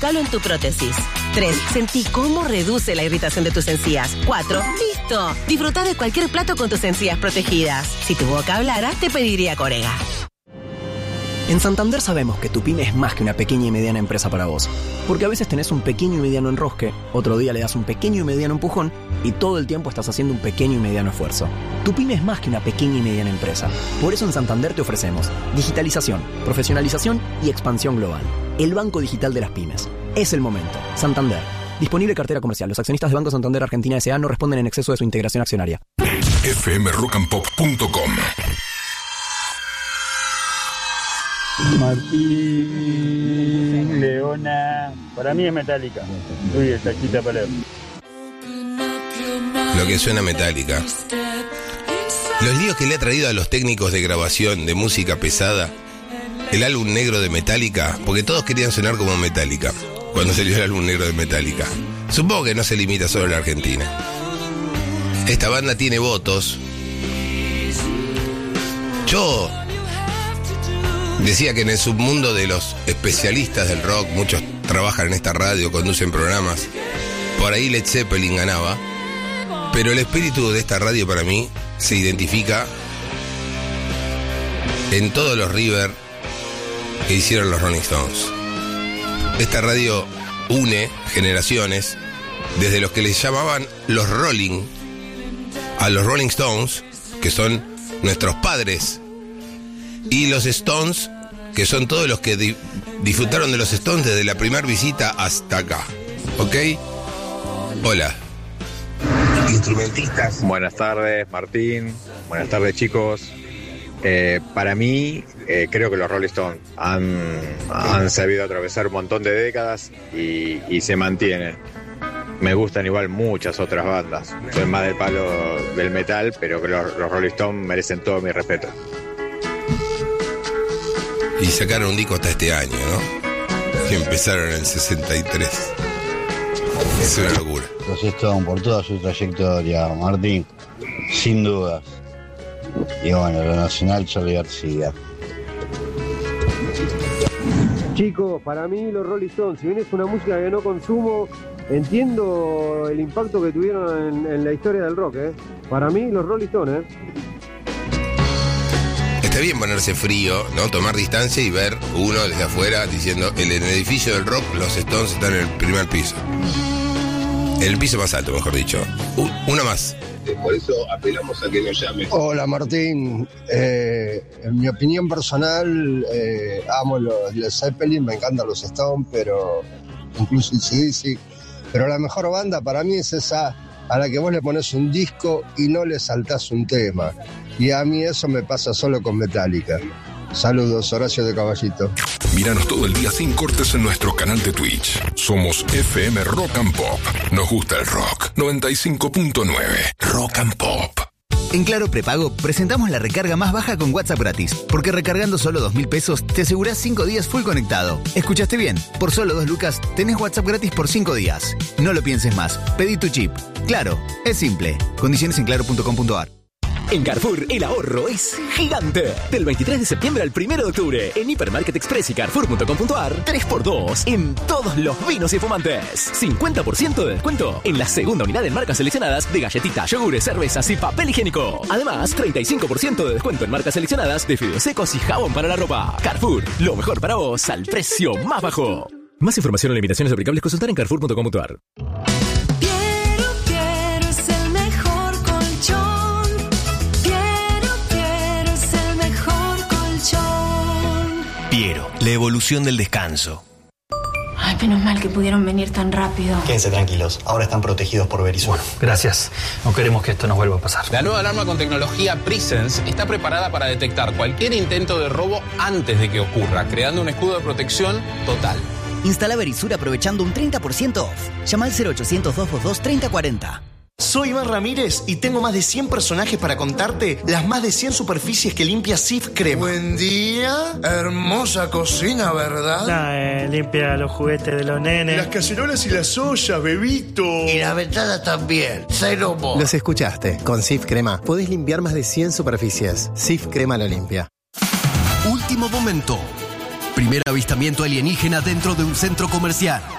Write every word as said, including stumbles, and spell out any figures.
Buscalo en tu prótesis. tres. Sentí cómo reduce la irritación de tus encías. cuatro. ¡Listo! Disfruta de cualquier plato con tus encías protegidas. Si tu boca hablara, te pediría Corega. En Santander sabemos que tu pyme es más que una pequeña y mediana empresa para vos. Porque a veces tenés un pequeño y mediano enrosque, otro día le das un pequeño y mediano empujón y todo el tiempo estás haciendo un pequeño y mediano esfuerzo. Tu pyme es más que una pequeña y mediana empresa. Por eso en Santander te ofrecemos digitalización, profesionalización y expansión global. El banco digital de las pymes. Es el momento. Santander. Disponible cartera comercial. Los accionistas de Banco Santander Argentina S A no responden en exceso de su integración accionaria. F M rock and pop punto com. Martín, Leona, para mí es Metallica. Uy, esta chita Palermo. Lo que suena Metallica. Los líos que le ha traído a los técnicos de grabación de música pesada el álbum negro de Metallica, porque todos querían sonar como Metallica cuando salió el álbum negro de Metallica. Supongo que no se limita solo a la Argentina. Esta banda tiene votos. Yo decía que en el submundo de los especialistas del rock, muchos trabajan en esta radio, conducen programas, por ahí Led Zeppelin ganaba, pero el espíritu de esta radio para mí se identifica en todos los River que hicieron los Rolling Stones. Esta radio une generaciones, desde los que les llamaban los Rolling a los Rolling Stones, que son nuestros padres, y los Stones, que son todos los que di- disfrutaron de los Stones desde la primera visita hasta acá. ¿Ok? Hola. Instrumentistas. Buenas tardes, Martín. Buenas tardes, chicos. Eh, para mí, eh, creo que los Rolling Stones han, han sabido atravesar un montón de décadas y, y se mantienen. Me gustan igual muchas otras bandas. Soy más del palo del metal, pero que los, los Rolling Stones merecen todo mi respeto. Y sacaron un disco hasta este año, ¿no? Que empezaron en el sesenta y tres. Es una locura. Los Stones por toda su trayectoria, Martín, sin dudas. Y bueno, lo nacional, Charly García. Chicos, para mí los Rolling Stones, si bien es una música que no consumo, entiendo el impacto que tuvieron en, en la historia del rock, ¿eh? Para mí los Rolling Stones, ¿eh? Está bien ponerse frío, ¿no? Tomar distancia y ver uno desde afuera diciendo, en el edificio del rock, los Stones están en el primer piso. En el piso más alto, mejor dicho. Uh, una más. Por eso apelamos a que nos llame. Hola Martín, eh, en mi opinión personal, eh, amo los Led Zeppelin, me encantan los Stones, pero incluso A C D C, pero la mejor banda para mí es esa a la que vos le pones un disco y no le saltás un tema, y a mí eso me pasa solo con Metallica. Saludos, Horacio de Caballito. Míranos todo el día sin cortes en nuestro canal de Twitch. Somos F M Rock and Pop. Nos gusta el rock. noventa y cinco punto nueve Rock and Pop. En Claro Prepago presentamos la recarga más baja con WhatsApp gratis, porque recargando solo dos mil pesos te asegurás cinco días full conectado. ¿Escuchaste bien? Por solo dos lucas tenés WhatsApp gratis por cinco días. No lo pienses más. Pedí tu chip. Claro, es simple. Condiciones en claro punto com punto a r. En Carrefour, el ahorro es gigante. Del veintitrés de septiembre al primero de octubre, en Hipermarket Express y Carrefour punto com punto a r, tres por dos en todos los vinos y fumantes. cincuenta por ciento de descuento en la segunda unidad en marcas seleccionadas de galletitas, yogures, cervezas y papel higiénico. Además, treinta y cinco por ciento de descuento en marcas seleccionadas de fideos secos y jabón para la ropa. Carrefour, lo mejor para vos al precio más bajo. Más información o limitaciones aplicables, consultar en Carrefour punto com punto a r. Piero, la evolución del descanso. Ay, menos mal que pudieron venir tan rápido. Quédense tranquilos, ahora están protegidos por Verisur. Gracias, no queremos que esto nos vuelva a pasar. La nueva alarma con tecnología Presence está preparada para detectar cualquier intento de robo antes de que ocurra, creando un escudo de protección total. Instala Verisur aprovechando un treinta por ciento off. Llama al cero ochocientos, doscientos veintidós, treinta cuarenta. Soy Iván Ramírez y tengo más de cien personajes para contarte las más de cien superficies que limpia Sif Crema. Buen día, hermosa cocina, ¿verdad? Nah, eh, limpia los juguetes de los nenes. Las cacerolas y las ollas, bebito. Y la ventana también, cero mo. Los escuchaste, con Sif Crema podés limpiar más de cien superficies. Sif Crema lo limpia. Último momento. Primer avistamiento alienígena dentro de un centro comercial.